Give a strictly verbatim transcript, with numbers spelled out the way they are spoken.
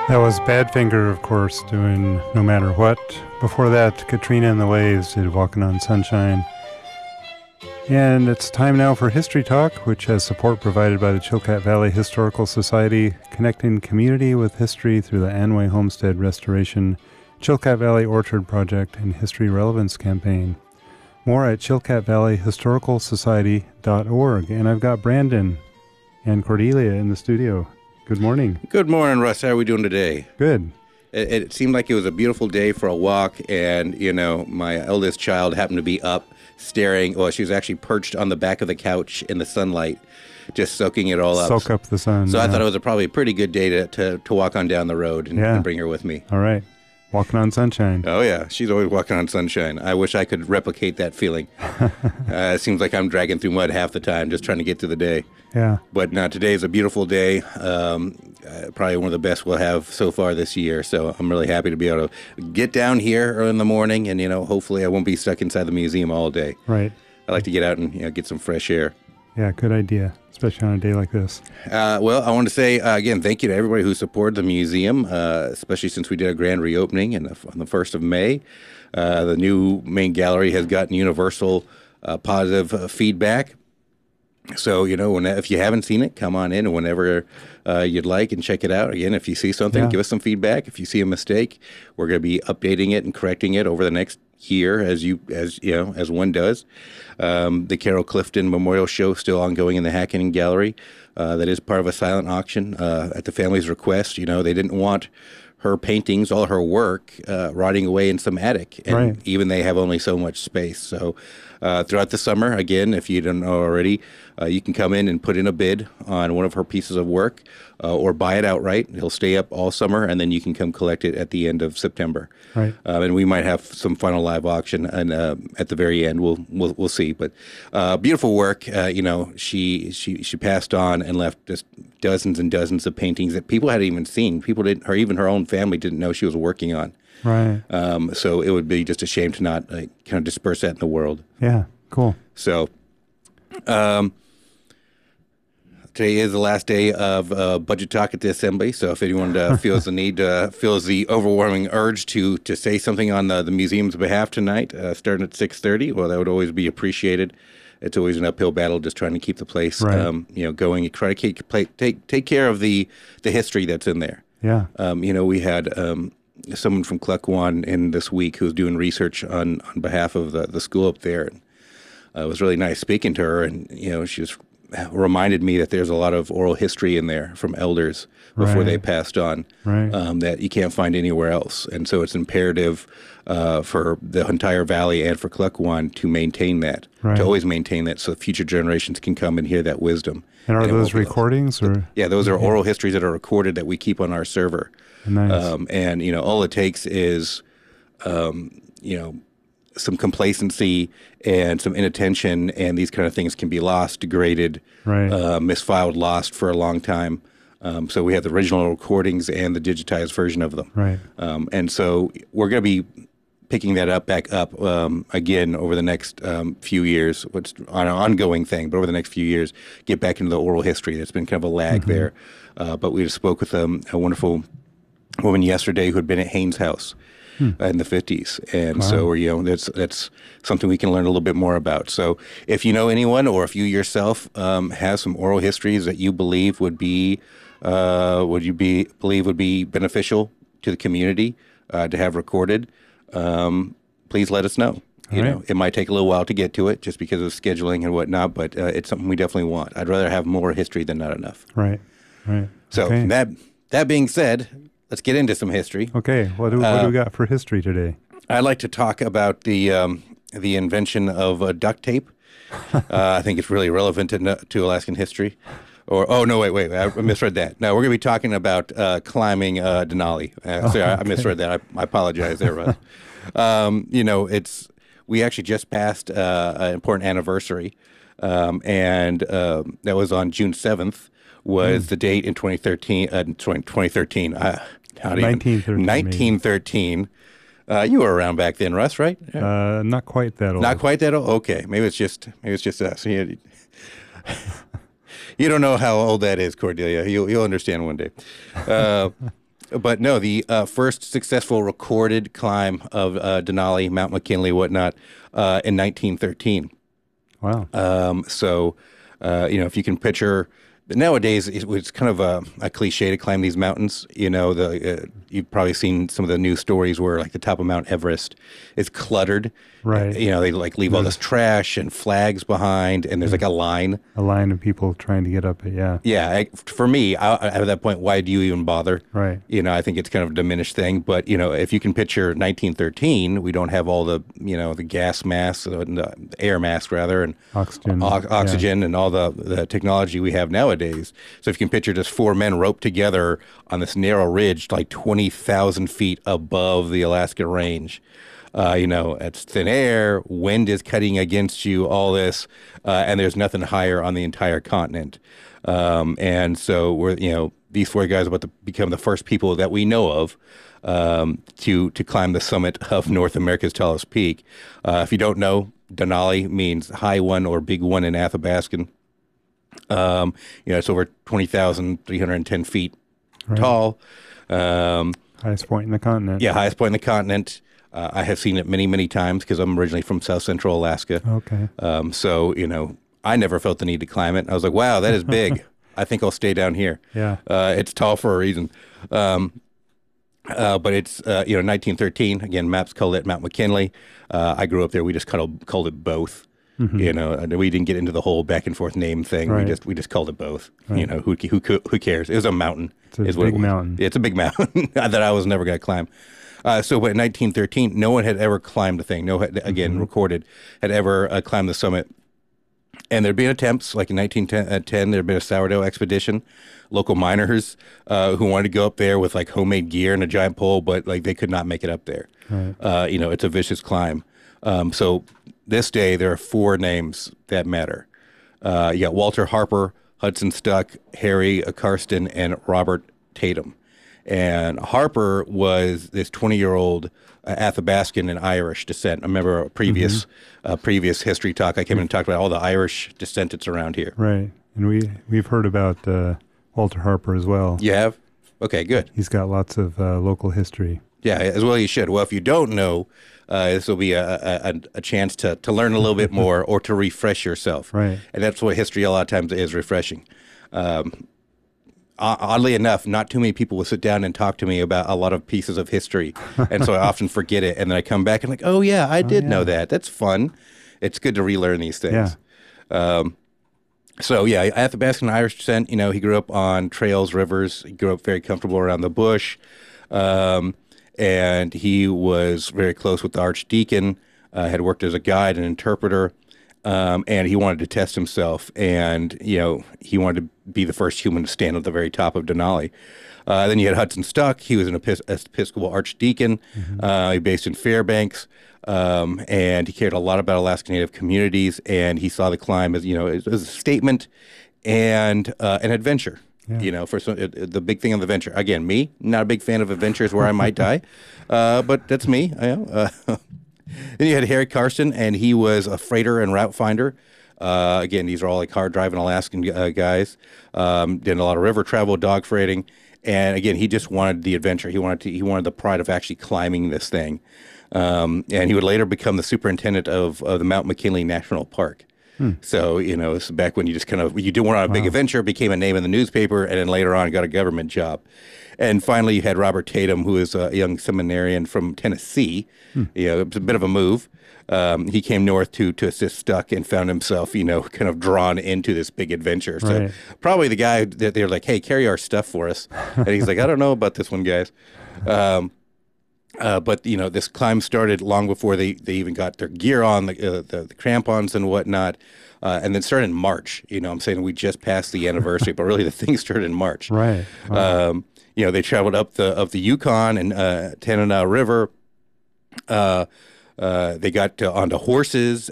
That was Badfinger, of course, doing No Matter What. Before that, Katrina and the Waves did Walking on Sunshine. And it's time now for History Talk, which has support provided by the Chilkat Valley Historical Society, connecting community with history through the Anway Homestead Restoration, Chilkat Valley Orchard Project, and History Relevance Campaign. More at chilkat valley historical society dot org. And I've got Brandon and Cordelia in the studio. Good morning. Good morning, Russ. How are we doing today? Good. It, it seemed like it was a beautiful day for a walk, and, you know, my eldest child happened to be up staring. Well, she was actually perched on the back of the couch in the sunlight, just soaking it all up. Soak up the sun. So yeah. I thought it was a, probably a pretty good day to, to, to walk on down the road and, yeah. and bring her with me. All right. Walking on sunshine. Oh, yeah. She's always walking on sunshine. I wish I could replicate that feeling. uh, it seems like I'm dragging through mud half the time just trying to get through the day. Yeah. But no, today is a beautiful day. Um, uh, probably one of the best we'll have so far this year. So I'm really happy to be able to get down here early in the morning. And, you know, hopefully I won't be stuck inside the museum all day. Right. I like to get out and, you know, get some fresh air. Yeah, good idea, especially on a day like this. Uh, well, I want to say, uh, again, thank you to everybody who supported the museum, uh, especially since we did a grand reopening in the, on the first of May. Uh, the new main gallery has gotten universal uh, positive uh, feedback. So, you know, when, if you haven't seen it, come on in whenever uh, you'd like and check it out. Again, if you see something, yeah. give us some feedback. If you see a mistake, we're going to be updating it and correcting it over the next year, as you as you know, as one does. Um, the Carol Clifton Memorial Show still ongoing in the Hackening Gallery. Uh, that is part of a silent auction uh, at the family's request. You know, they didn't want her paintings, all her work, uh, rotting away in some attic, and right. even they have only so much space. So uh, throughout the summer, again, if you don't know already, uh, you can come in and put in a bid on one of her pieces of work, uh, or buy it outright. It'll stay up all summer, and then you can come collect it at the end of September. Right. Uh, and we might have some final live auction, and uh, at the very end, we'll we'll, we'll see. But uh, beautiful work. Uh, you know, she she she passed on and left just dozens and dozens of paintings that people hadn't even seen. People didn't, or even her own family didn't know she was working on. Right. Um, so it would be just a shame to not uh, kind of disperse that in the world. Yeah. Cool. So, um, today is the last day of uh, budget talk at the Assembly. So if anyone uh, feels the need, uh, feels the overwhelming urge to to say something on the, the museum's behalf tonight, uh, starting at six thirty, well, that would always be appreciated. It's always an uphill battle just trying to keep the place, right. um, you know, going. Try to keep, play, take take care of the the history that's in there. Yeah. Um, you know, we had um, someone from Cluckwan in this week who was doing research on, on behalf of the, the school up there. And, uh, it was really nice speaking to her, and you know, she was reminded me that there's a lot of oral history in there from elders before right. they passed on, right. um, that you can't find anywhere else. And so it's imperative uh, for the entire valley and for Cluckwan to maintain that, right. to always maintain that, so future generations can come and hear that wisdom. And are and those recordings? Or? Yeah, those are yeah. oral histories that are recorded that we keep on our server. Nice. Um, and, you know, all it takes is, um, you know, some complacency and some inattention, and these kind of things can be lost, degraded, right. uh, misfiled, lost for a long time. Um, so we have the original recordings and the digitized version of them. Right. Um, and so we're going to be picking that up back up um, again over the next um, few years. It's an ongoing thing, but over the next few years, get back into the oral history. There's been kind of a lag mm-hmm. there. Uh, but we just spoke with um, a wonderful woman yesterday who had been at Haynes House Hmm. in the fifties, and wow. so you know that's that's something we can learn a little bit more about. So if you know anyone, or if you yourself um, have some oral histories that you believe would be uh, would you be believe would be beneficial to the community uh, to have recorded, um, please let us know. All you right. know, it might take a little while to get to it just because of scheduling and whatnot, but uh, it's something we definitely want. I'd rather have more history than not enough. Right. Right. So okay. that that being said, let's get into some history. Okay, what do, what uh, do we got for history today? I'd like to talk about the um, the invention of uh, duct tape. uh, I think it's really relevant to, to Alaskan history. Or oh no, wait, wait, I misread that. No, we're going to be talking about uh, climbing uh, Denali. Uh, oh, sorry, okay. I misread that. I, I apologize there, Russ. um, you know, it's we actually just passed uh, an important anniversary, um, and uh, that was on June seventh. Was mm. the date in twenty thirteen? Uh, twenty thirteen. Uh, nineteen thirteen. nineteen thirteen. Uh, you were around back then, Russ, right? Uh, not quite that old. Not quite that old. Okay, maybe it's just maybe it's just us. You, you don't know how old that is, Cordelia. You'll you'll understand one day. Uh, but no, the uh, first successful recorded climb of uh, Denali, Mount McKinley, whatnot, uh, in nineteen thirteen. Wow. Um, so, uh, you know, if you can picture, nowadays it, it's kind of a, a cliche to climb these mountains. You know, the uh, you've probably seen some of the news stories where like the top of Mount Everest is cluttered. Right. You know, they like leave all this trash and flags behind, and there's like a line. A line of people trying to get up it, yeah. Yeah, I, for me, I, at that point, why do you even bother? Right. You know, I think it's kind of a diminished thing. But, you know, if you can picture nineteen thirteen, we don't have all the, you know, the gas masks, uh, the air masks, rather, and Oxygen. o- oxygen yeah. and all the, the technology we have nowadays. So if you can picture just four men roped together on this narrow ridge, like twenty thousand feet above the Alaska range. Uh, you know, it's thin air, wind is cutting against you, all this, uh, and there's nothing higher on the entire continent. Um, and so we're, you know, these four guys are about to become the first people that we know of um, to to climb the summit of North America's tallest peak. Uh, if you don't know, Denali means high one or big one in Athabascan. Um, you know, it's over twenty thousand three hundred ten feet Right. tall. Um, Highest point in the continent. yeah, highest point in the continent. Uh, I have seen it many, many times because I'm originally from South Central Alaska. Okay. Um, so, you know, I never felt the need to climb it. I was like, wow, that is big. I think I'll stay down here. Yeah. Uh, it's tall for a reason. Um, uh, but it's, uh, you know, nineteen thirteen. Again, maps called it Mount McKinley. Uh, I grew up there. We just called, called it both. Mm-hmm. You know, and we didn't get into the whole back and forth name thing. Right. We just we just called it both. Right. You know, who who who cares? It was a mountain. It's a is what big it was. mountain. It's a big mountain that I was never going to climb. Uh, so, but in nineteen thirteen, no one had ever climbed the thing. No, had, again, mm-hmm. recorded, had ever uh, climbed the summit. And there'd been attempts, like in nineteen ten, there'd been a sourdough expedition, local miners uh, who wanted to go up there with like homemade gear and a giant pole, but like they could not make it up there. Right. Uh, you know, it's a vicious climb. Um, so this day, there are four names that matter. Uh, you got Walter Harper, Hudson Stuck, Harry Karsten, and Robert Tatum. And Harper was this twenty-year-old uh, Athabascan and Irish descent. I remember a previous mm-hmm. uh, previous history talk. I came in and talked about all the Irish descendants around here. Right. And we, we've heard about uh, Walter Harper as well. You have? Okay, good. He's got lots of uh, local history. Yeah, as well you should. Well, if you don't know, uh, this will be a, a, a chance to, to learn a little bit more or to refresh yourself. Right. And that's what history a lot of times is, refreshing. Um Oddly enough, not too many people will sit down and talk to me about a lot of pieces of history. And so I often forget it. And then I come back and like, oh, yeah, I did oh, yeah. know that. That's fun. It's good to relearn these things. Yeah. Um, so, yeah, Athabascan Irish descent, you know, he grew up on trails, rivers. He grew up very comfortable around the bush. Um, and he was very close with the archdeacon, uh, had worked as a guide and interpreter. Um, and he wanted to test himself, and, you know, he wanted to be the first human to stand at the very top of Denali. Uh, then you had Hudson Stuck. He was an Epis- Episcopal archdeacon. Mm-hmm. Uh, he based in Fairbanks, um, and he cared a lot about Alaska Native communities, and he saw the climb as, you know, as, as a statement and uh, an adventure. Yeah. You know, for some, it, the big thing on the venture. Again, me, not a big fan of adventures where I might die, uh, but that's me. I know. Uh, Then you had Harry Karsten, and he was a freighter and route finder. Uh, again, these are all like hard-driving Alaskan uh, guys. Um, did a lot of river travel, dog freighting, and again, he just wanted the adventure. He wanted to, he wanted the pride of actually climbing this thing. Um, and he would later become the superintendent of, of the Mount McKinley National Park. Hmm. So, you know, it's back when you just kind of, you did one on a wow. big adventure, became a name in the newspaper, and then later on got a government job. And finally, you had Robert Tatum, who is a young seminarian from Tennessee. Hmm. You know, it was a bit of a move. Um, he came north to to assist Stuck and found himself, you know, kind of drawn into this big adventure. So right. probably the guy that they're like, hey, carry our stuff for us. And he's like, I don't know about this one, guys. Um, uh, but, you know, this climb started long before they, they even got their gear on, the, uh, the, the crampons and whatnot. Uh, and then started in March. You know, I'm saying we just passed the anniversary, but really the thing started in March. Right. Wow. Um, you know, they traveled up the up the Yukon and uh, Tanana River. Uh, uh, they got to, onto horses